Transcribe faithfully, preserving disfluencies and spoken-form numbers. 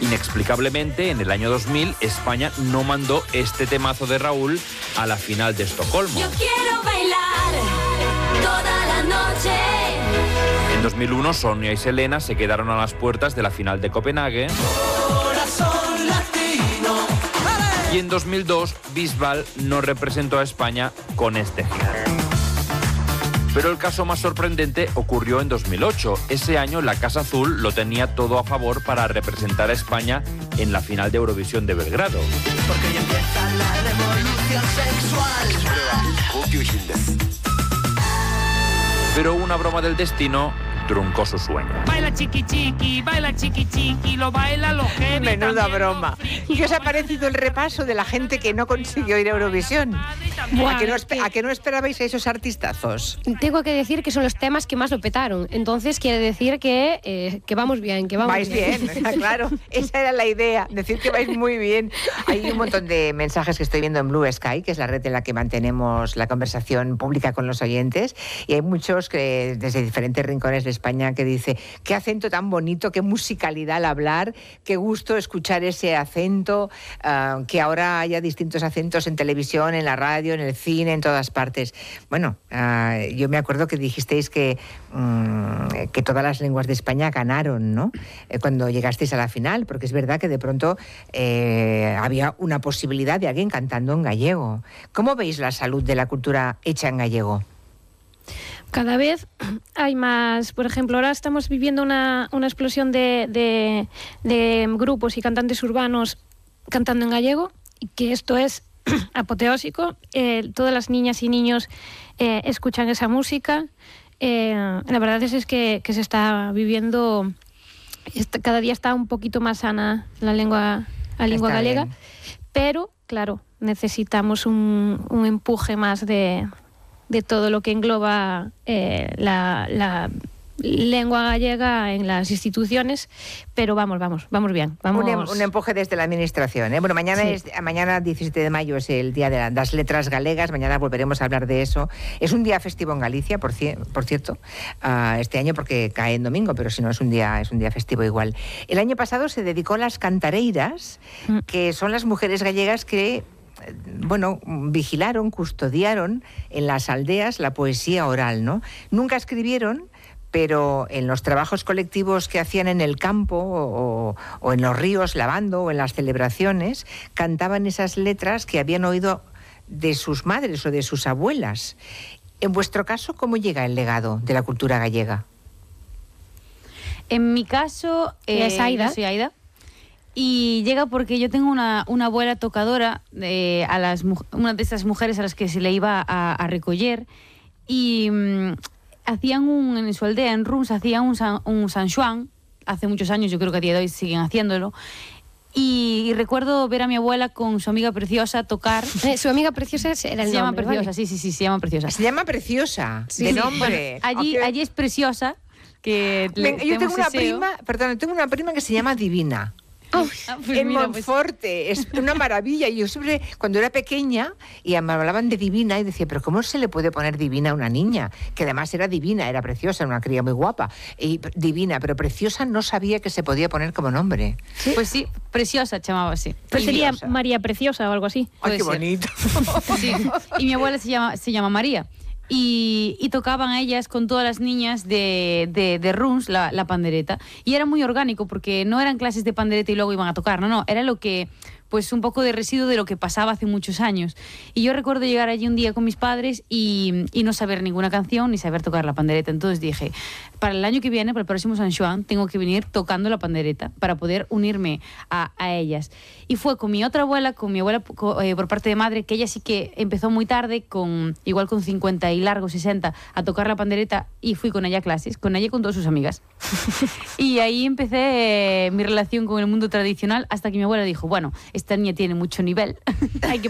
Inexplicablemente, en el año dos mil, España no mandó este temazo de Raúl a la final de Estocolmo. Yo quiero bailar toda la noche. En dos mil uno, Sonia y Selena se quedaron a las puertas de la final de Copenhague. Corazón latino. Y en dos mil dos, Bisbal no representó a España con este hit. Pero el caso más sorprendente ocurrió en dos mil ocho. Ese año la Casa Azul lo tenía todo a favor para representar a España en la final de Eurovisión de Belgrado. Porque ya empieza la revolución sexual. Pero una broma del destino truncó su sueño. Baila chiqui chiqui, baila chiqui chiqui, lo baila lo heavy. Menuda broma. ¿Y qué os ha parecido el repaso de la gente que no consiguió ir a Eurovisión? Buah, ¿A que no, es que- ¿A que no esperabais a esos artistazos? Tengo que decir que son los temas que más lo petaron. Entonces quiere decir que, eh, que vamos bien, que vamos Vais bien, claro. Esa era la idea, decir que vais muy bien. Hay un montón de mensajes que estoy viendo en Blue Sky, que es la red en la que mantenemos la conversación pública con los oyentes, y hay muchos que desde diferentes rincones de España que dice qué acento tan bonito, qué musicalidad al hablar, qué gusto escuchar ese acento, uh, que ahora haya distintos acentos en televisión, en la radio, en el cine, en todas partes. Bueno, uh, yo me acuerdo que dijisteis que, um, que todas las lenguas de España ganaron, ¿no? Eh, cuando llegasteis a la final, porque es verdad que de pronto eh, había una posibilidad de alguien cantando en gallego. ¿Cómo veis la salud de la cultura hecha en gallego? Cada vez hay más, por ejemplo, ahora estamos viviendo una, una explosión de, de, de grupos y cantantes urbanos cantando en gallego, y que esto es apoteósico. Eh, todas las niñas y niños eh, escuchan esa música. Eh, la verdad es, es que, que se está viviendo, está, cada día está un poquito más sana la lengua, la lengua Está galega, bien. pero claro, necesitamos un, un empuje más de... de todo lo que engloba eh, la, la lengua gallega en las instituciones, pero vamos, vamos, vamos bien. Vamos... Un, em, un empuje desde la administración, ¿eh? Bueno, mañana, Sí. es, mañana diecisiete de mayo es el Día de la- las Letras Galegas, mañana volveremos a hablar de eso. Es un día festivo en Galicia, por, cie- por cierto, uh, este año porque cae en domingo, pero si no es un día, es un día festivo igual. El año pasado se dedicó a las cantareiras, Mm. que son las mujeres gallegas que... bueno, vigilaron, custodiaron en las aldeas la poesía oral, ¿no? Nunca escribieron, pero en los trabajos colectivos que hacían en el campo o, o en los ríos lavando o en las celebraciones, cantaban esas letras que habían oído de sus madres o de sus abuelas. En vuestro caso, ¿cómo llega el legado de la cultura gallega? En mi caso, eh, Es Aida. yo soy Aida. Y llega porque yo tengo una, una abuela tocadora, de, a las, mu- una de esas mujeres a las que se le iba a, a recoger, y mm, hacían un, en su aldea, en Runs, hacían un San, un San Juan, hace muchos años, yo creo que a día de hoy siguen haciéndolo, y, y recuerdo ver a mi abuela con su amiga Preciosa tocar. Eh, su amiga Preciosa era el Se llama nombre, Preciosa, ¿vale? sí, sí, sí, se llama Preciosa. Se llama Preciosa, Sí, de sí. nombre. Bueno, allí, Ok. allí es Preciosa, que le- Venga, yo tengo tenemos una deseo. prima, perdón, tengo una prima que se llama Divina. Ah, pues en mira, pues- Monforte, es una maravilla. Yo siempre, cuando era pequeña, y me hablaban de Divina, y decía, pero ¿cómo se le puede poner Divina a una niña? Que además era divina, era preciosa, era una cría muy guapa. Y divina, pero Preciosa no sabía que se podía poner como nombre. Pues sí, Preciosa llamaba así. Pues sería Preciosa. María Preciosa o algo así. Ay, Puede qué ser. bonito. Sí. Y mi abuela se llama, se llama María. Y, y tocaban ellas con todas las niñas de, de, de Runs la, la pandereta. Y era muy orgánico porque no eran clases de pandereta y luego iban a tocar. No, no, era lo que, pues un poco de residuo de lo que pasaba hace muchos años. Y yo recuerdo llegar allí un día con mis padres y, y no saber ninguna canción ni saber tocar la pandereta. Entonces dije, para el año que viene, para el próximo San Juan, tengo que venir tocando la pandereta para poder unirme a, a ellas. Y fue con mi otra abuela, con mi abuela co- eh, por parte de madre, que ella sí que empezó muy tarde, con igual con cincuenta y largo, sesenta, a tocar la pandereta, y fui con ella a clases, con ella y con todas sus amigas. Y ahí empecé eh, mi relación con el mundo tradicional, hasta que mi abuela dijo, bueno, esta niña tiene mucho nivel, hay que